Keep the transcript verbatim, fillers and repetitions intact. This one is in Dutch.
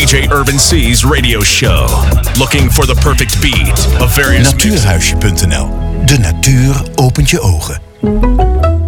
D J Urban C's radio show. Looking for the perfect beat of various Natuurhuisje punt n l. De natuur opent je ogen.